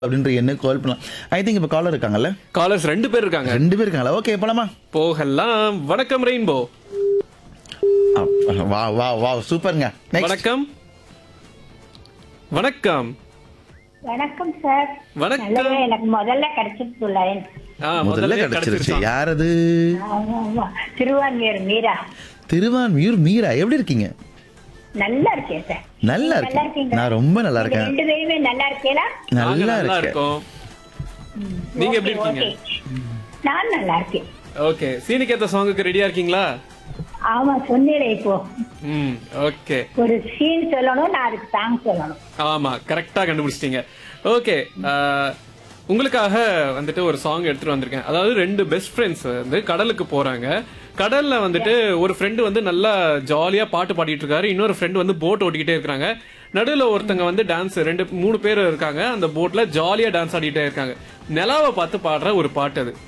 அப்படின்ற என்ன கால் பண்ணலாம். ஐ திங்க் இப்ப காலர் இருக்காங்கல்ல, காலர்ஸ் 2 பேர் இருக்காங்க. 2 பேர் இருக்காங்களா? ஓகே போலாமா? போகலாம். வணக்கம் ரெயின்போ. வா வா வா சூப்பர்ங்க. நெக்ஸ்ட் வணக்கம். வணக்கம். வணக்கம் சார். வணக்கம். நல்லவே எனக்கு முதல்ல கிடைச்சிருக்கு லைன். முதல்ல கிடைச்சிருச்சு. யார் அது? திருவான்மியூர் மீரா. திருவான்மியூர் மீரா, எப்படி இருக்கீங்க? நல்லா இருக்கேன் சார். நல்லா நீங்க நல்லா இருக்கேன். இருக்கீங்களா? நான் ரொம்ப நல்லா நீங்க இருக்கேன். 2 பேருமே நல்லா இருக்கீங்களா? நல்லா நல்லா இருக்கேன். இருக்கோம். நீங்க எப்படி ஓகே, இருக்கீங்க? ஓகே. நான் நல்லா இருக்கேன். ஓகே. சீனிகேத்த சாங்குக்கு ரெடியா இருக்கீங்களா? ஆமா சொன்னீரே இப்போ. ஓகே. ஒரு சீன் சொல்லணும், நான் அதுக்கு சாங் சொல்லணும். ஆமா, கரெக்டா கண்டுபிடிச்சிட்டீங்க. ஓகே. உங்களுக்காக வந்துட்டு ஒரு சாங் எடுத்துட்டு வந்திருக்கேன். அதாவது 2 பெஸ்ட் ஃப்ரெண்ட்ஸ் வந்து கடலுக்கு போறாங்க. கடல்ல வந்துட்டு ஒரு ஃப்ரெண்டு வந்து நல்லா ஜாலியா பாட்டு பாடிட்டு இருக்காரு, இன்னொரு ஃப்ரெண்டு வந்து போட் ஓட்டிக்கிட்டே இருக்காங்க. நடுவுல ஒருத்தங்க வந்து டான்ஸ் 3 பேர் இருக்காங்க. அந்த போட்ல ஜாலியா டான்ஸ் ஆடிட்டே இருக்காங்க. நிலாவை பார்த்து பாடுற ஒரு பாட்டு அது.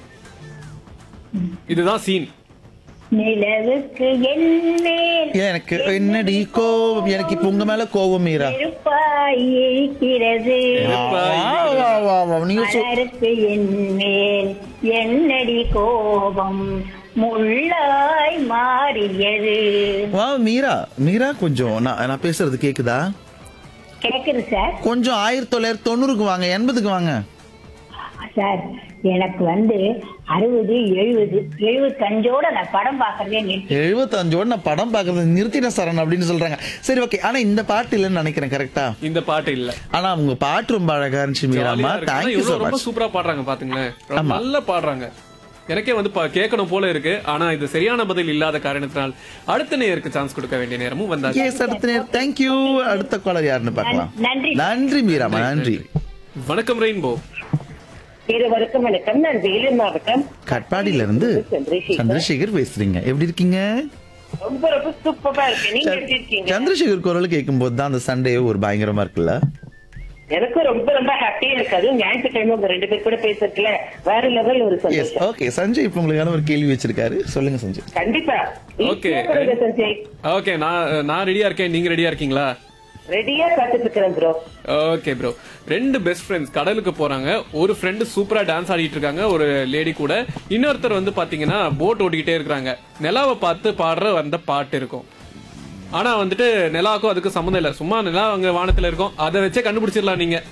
இதுதான் சீன். நிலவுக்கு என்மேல் எனக்கு என்னடி கோபம், எனக்கு இப்ப உங்க மேல கோபம் மீரா. நெருப்பாய் இருக்கிறது. வா, வா, வா, வா. நீங்க மலருக்கு என்மேல் என்னடி கோபம் முள்ளாய் மாறியது. வா மீரா, மீரா கொஞ்சம் நான் பேசுறது கேக்குதா? கேக்குது சார். கொஞ்சம் 1990க்கு வாங்க, 80க்கு வாங்க. சார் எனக்கு வந்து 60, 70, 75ஓட நான் படம் பாக்குறதே நிறுத்தி. 75ஓட நான் படம் பாக்குறது நிறுத்தினேன் சரண் அப்படின்னு சொல்றாங்க. சரி ஓகே, ஆனா இந்த பாட்டு இல்லைன்னு நினைக்கிறேன். கரெக்டா? இந்த பாட்டு இல்ல. ஆனா உங்க பாட்டு ரொம்ப அழகா இருந்துச்சு மீராமா. ஜாலியா இருக்கு. ஆனா தேங்க்யூ இவ்வளவு சோ ரொம்ப மச். சூப்பரா பாடுறாங்க பாத்துங்களேன். ரொம்ப நல்லா பாடுறாங்க. எனக்கே வந்து கேட்கணும் போல இருக்கு. ஆனா இது சரியான பதில் இல்லாத காரணத்தினால் அடுத்த நேருக்கு சான்ஸ் கொடுக்க வேண்டிய நேரமும் வந்தாச்சு. எஸ், அடுத்த நேரம். தேங்க்யூ. அடுத்த காலர் யாருன்னு பார்க்கலாம். நன்றி. நன்றி மீராமா, நன்றி. வணக்கம் ரெயின்போ. இருவருக்கும் வணக்கம். நான் வேலூர் மாவட்டம் கட்பாடியில இருந்து சந்திரசேகர் பேசுறீங்க. எப்படி இருக்கீங்க? ரொம்ப ரொம்ப சூப்பரா இருக்கேன். நீங்க எப்படி இருக்கீங்க? சந்திரசேகர் குரல் கேட்கும் போது தான் அந்த சண்டே ஒரு பயங்கரமா இருக்குல்ல. எனக்கும் ரொம்ப ரொம்ப ஹாப்பியா இருக்காது. ஞாயிற்றுக்கிழமை உங்க 2 பேர் கூட பேசுறதுல வேற லெவல் ஒரு எஸ் சந்தோஷம். ஓகே. சஞ்சய் இப்ப உங்களுக்கான ஒரு கேள்வி வச்சிருக்காரு, சொல்லுங்க சஞ்சய். கண்டிப்பா. ஓகே. ஈஸியா கொடுங்க சஞ்சய். ஓகே, நான் ரெடியா இருக்கேன். நீங்க ரெடியா இருக்கீங்களா? ரெடியா காத்துட்டு இருக்கிறேன் bro. Okay bro. 2 best friends கடலுக்கு போறாங்க. ஒரு ஃப்ரெண்டு சூப்பரா டான்ஸ் ஆடிட்டு இருக்காங்க ஒரு லேடி கூட. இன்னொருத்தர் வந்து பாத்தீங்கன்னா போட் ஓட்டிக்கிட்டே இருக்காங்க. நிலாவை பார்த்து பாடுற அந்த பாட்டு இருக்கும். ஆனா வந்துட்டு நிலாவுக்கும் அதுக்கு சம்மந்தம் இல்ல. சும்மா நிலா அங்க வானத்துல இருக்கும். அதை வச்சே கண்டுபிடிச்சிடலாம் நீங்க.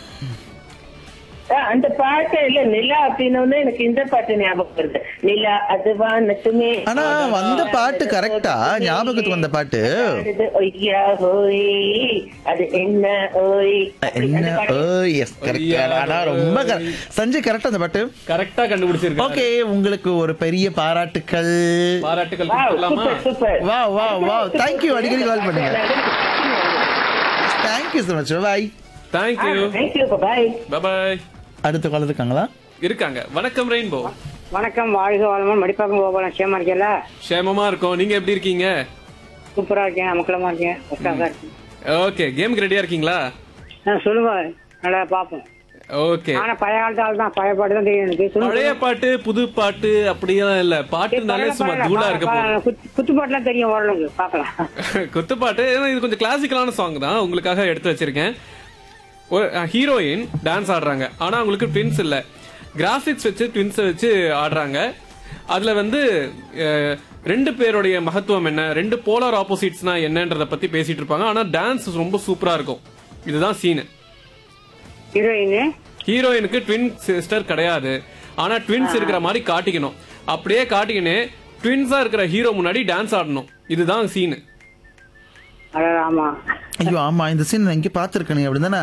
அந்த பாட்டு இல்ல நிலா அப்படின்னு எனக்கு இந்த பாட்டு ஞாபகம் வருது. நிலா அது வானத்துமே. ஆனா வந்த பாட்டு கரெக்டா? ஞாபகத்துக்கு வந்த பாட்டு ஒய்யா ஹோய் அது என்ன ஓய் என்ன? Yes correct. ஆனா ரொம்ப சஞ்சய் கரெக்டா அந்த பாட்டு கரெக்டா கண்டுபிடிச்சிருக்கோம். ஓகே, உங்களுக்கு ஒரு பெரிய பாராட்டுக்கள். பாராட்டுகள் கொடுக்கலாமா? Super super. வா வா வா. தேங்க்யூ. அடிக்கடி கால் பண்ணுங்க. Thank you so much. Bye. Thank you. Thank you. By by. அடுத்த கால் இருக்காங்களா? இருக்காங்க. வணக்கம் ரெயின்போ. வணக்கம். வாழ்க வளமுடன். மடிப்பாக்கம் கோபாலம். சேமா இருக்கல? சேமமா இருக்கும். நீங்க எப்படி இருக்கீங்க? சூப்பரா இருக்கேன். அமக்கலமா இருக்கேன். உட்கார்ந்தா இருக்கேன். ஓகே, கேமுக்கு ரெடியா இருக்கீங்களா? சொல்லுங்க. நல்லா பாப்போம். ஓகே. ஆனா பழைய காலத்து ஆள் தான். பழைய பாட்டு தான் தெரியும் எனக்கு. சொல்லுங்க. பழைய பாட்டு புது பாட்டு அப்படியெல்லாம் இல்ல. பாட்டுனாலே சும்மா தூளா இருக்க போகுது. குத்து பாட்டுலாம் தெரியும் ஓரளவுக்கு. பாக்கலாம். குத்துப்பாட்டு இது கொஞ்சம் கிளாசிக்கலான சாங் தான் உங்களுக்காக எடுத்து வச்சிருக்கேன். ஒரு ஹீரோயின் டான்ஸ் ஆடுறாங்க. ஆனா அவங்களுக்கு ட்வின்ஸ் இல்ல. கிராபிக்ஸ் வச்சு ட்வின்ஸ் வச்சு ஆடுறாங்க. அதுல வந்து 2 பேருடைய மகத்துவம் என்ன, 2 போலார் ஆப்போசிட்ஸ்னா என்னன்றத பத்தி பேசிட்டு இருப்பாங்க. ஆனா டான்ஸ் ரொம்ப சூப்பரா இருக்கும். இதுதான் சீன். ஹீரோயின் ஹீரோயினுக்கு ட்வின் சிஸ்டர் கிடையாது. ஆனா ட்வின்ஸ் இருக்கிற மாதிரி காட்டிக்கணும். அப்படியே காட்டிக்கினே ட்வின்ஸா இருக்கிற ஹீரோ முன்னாடி டான்ஸ் ஆடணும். இதுதான் சீன். ஆமா. ஐயோ ஆமா, இந்த சீன் நான் இங்க பாத்துருக்கேன். அப்படிதானே?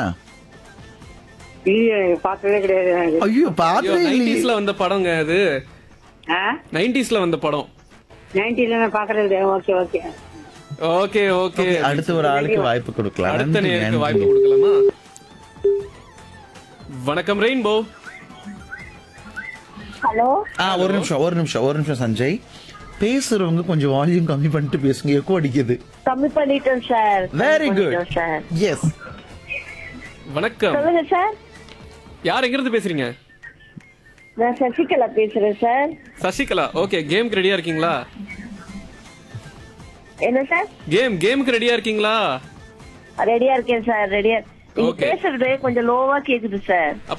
பார்த்ததே கிடையாது. ஐயோ பார்த்தே இல்லையே. 90ஸ்ல வந்த படங்க அது. 90ஸ்ல வந்த படம். 90ல நான் பாக்குறது கிடையாது. Okay okay okay okay. அடுத்த ஒரு ஆளுக்கு வாய்ப்பு கொடுக்கலாம். அடுத்த நன்றி, நேருக்கு நன்றி. வாய்ப்பு கொடுக்கலாமா? வணக்கம் ரெயின்போ. ஹலோ. ஒரு நிமிஷம் சஞ்சய். பேசுறவங்க கொஞ்சம் வால்யூம் கம்மி பண்ணிட்டு பேசுங்க. எக்கோ அடிக்குது. கம்மி பண்ணிட்டோம் sir. Very good. Sir. S. வணக்கம். சொல்லுங்க சார். யார் எங்க இருந்து பேசுறீங்க? நான் சசிகலா பேசுறேன் சார். சசிகலா. ஓகே, கேமுக்கு ரெடியா இருக்கீங்களா? என்ன சார்? கேமுக்கு ரெடியா இருக்கீங்களா? ரெடியா இருக்கேன் சார். ரெடியா. நீங்க Okay. பேசுறது கொஞ்சம் லோவா கேக்குது சார்.